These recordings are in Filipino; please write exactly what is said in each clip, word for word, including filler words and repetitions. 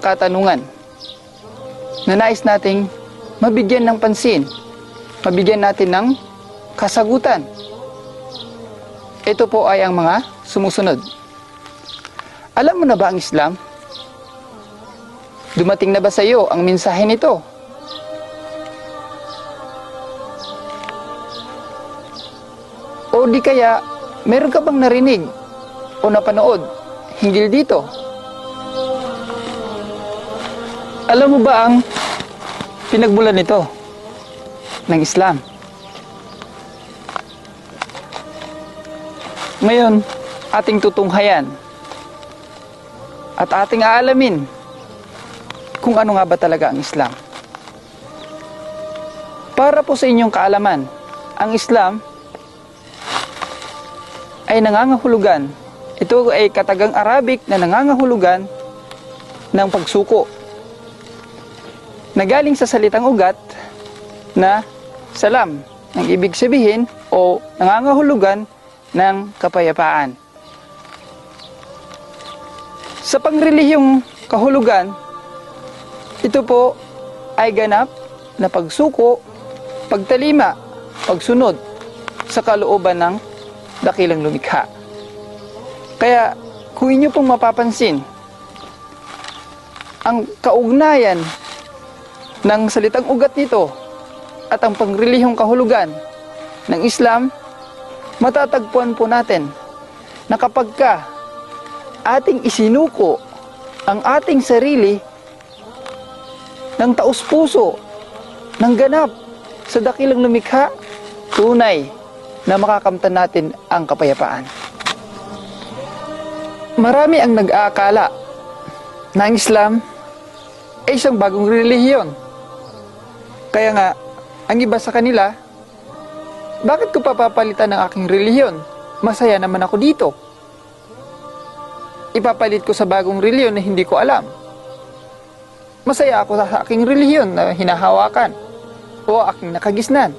katanungan na nais nating mabigyan ng pansin, mabigyan natin ng kasagutan. Ito po ay ang mga sumusunod. Alam mo na ba ang Islam? Dumating na ba sa iyo ang mensahe nito? O di kaya, meron ka bang narinig o napanood hinggil dito? Alam mo ba ang pinagmulan nito ng Islam? Ngayon, ating tutunghayan at ating aalamin kung ano nga ba talaga ang Islam. Para po sa inyong kaalaman, ang Islam ay nangangahulugan. Ito ay katagang Arabic na nangangahulugan ng pagsuko, na galing sa salitang ugat na salam, ang ibig sabihin o nangangahulugan ng kapayapaan. Sa pangrelihiyong kahulugan, ito po ay ganap na pagsuko, pagtalima, pagsunod sa kalooban ng dakilang lumikha. Kaya kung inyo pong mapapansin, ang kaugnayan ng salitang ugat nito at ang pangrelihiyong kahulugan ng Islam, matatagpuan po natin na kapag ka ating isinuko ang ating sarili ng taus-puso, ng ganap sa dakilang lumikha, tunay na makakamtan natin ang kapayapaan. Marami ang nag-aakala na ang Islam ay isang bagong relihiyon. Kaya nga, ang iba sa kanila, bakit ko papapalitan ng aking relihiyon? Masaya naman ako dito. Ipapalit ko sa bagong relihiyon na hindi ko alam. Masaya ako sa aking relihiyon na hinahawakan o aking nakagisnan.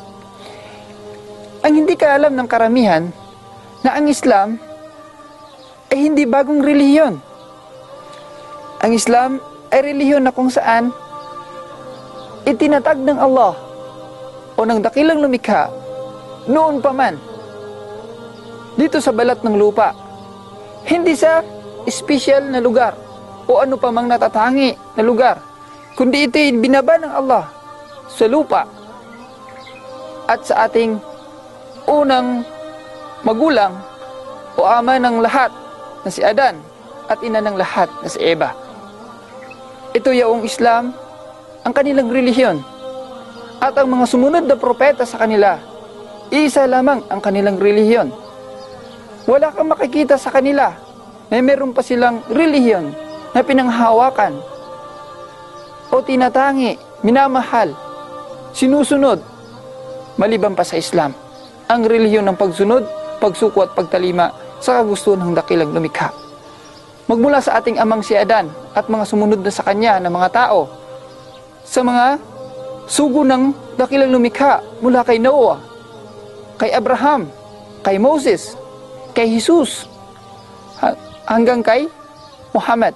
Ang hindi ka alam ng karamihan na ang Islam ay hindi bagong relihiyon. Ang Islam ay relihiyon na kung saan itinatag ng Allah o ng dakilang lumikha noon pa man dito sa balat ng lupa, hindi sa espesyal na lugar o ano pa mang natatangi na lugar, kundi ito'y binaba ng Allah sa lupa at sa ating unang magulang o ama ng lahat na si Adan at ina ng lahat na si Eva. Ito yaong Islam ang kanilang relihiyon at ang mga sumunod na propeta sa kanila, isa lamang ang kanilang relihiyon. Wala kang makikita sa kanila na meron pa silang relihiyon na pinanghawakan o tinatangi, minamahal, sinusunod maliban pa sa Islam, ang relihiyon ng pagsunod, pagsuko at pagtalima sa kagustuhan ng dakilang lumikha. Magmula sa ating amang si Adan at mga sumunod na sa kanya ng mga tao, sa mga sugo ng dakilang lumikha mula kay Noah, kay Abraham, kay Moses, kay Jesus, hanggang kay Muhammad.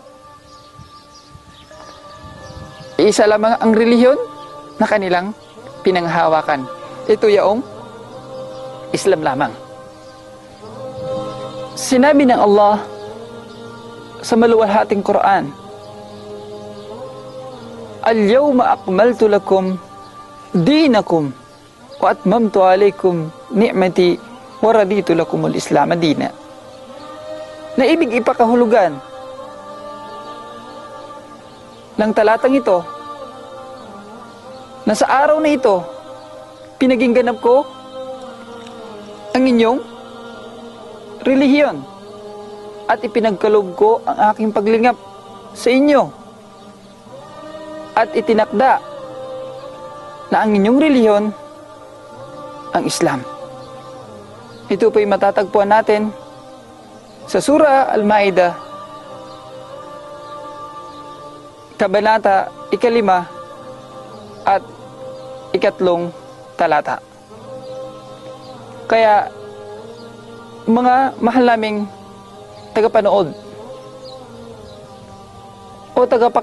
Isa lamang ang relihiyon na kanilang pinanghawakan. Ito yaong Islam lamang. Sinabi ng Allah sa maluwalhating Quran, Al-yawma akmaltu lakum dinakum wa atmamtu alaykum ni'mati wa raditu lakum al-Islam dina. Na ibig ipakahulugan ng talatang ito na sa araw na ito pinaging ganap ko ang inyong relihiyon at ipinagkaloob ko ang aking paglingap sa inyo at itinakda na ang inyong relihiyon ang Islam. Ito po'y matatagpuan natin sa Surah Al-Ma'idah, kabanata ikalima at ikatlong talata. Kaya, mga mahal naming tagapanood o tagapak